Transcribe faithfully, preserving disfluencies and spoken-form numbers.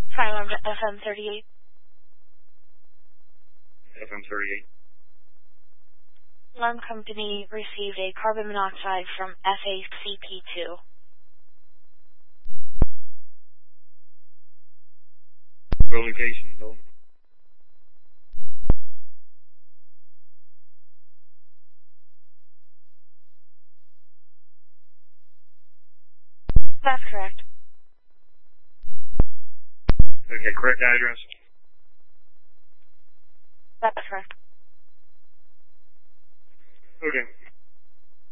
Fire alarm to F M thirty-eight. F M thirty-eight. Alarm company received a carbon monoxide from F A C P two. Location, though. That's correct. Okay, correct address? That's correct. Okay.